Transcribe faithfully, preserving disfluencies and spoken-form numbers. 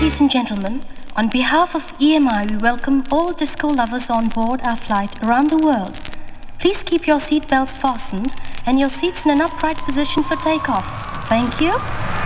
Ladies and gentlemen, on behalf of E M I, we welcome all disco lovers on board our flight around the world. Please keep your seatbelts fastened and your seats in an upright position for takeoff. Thank you.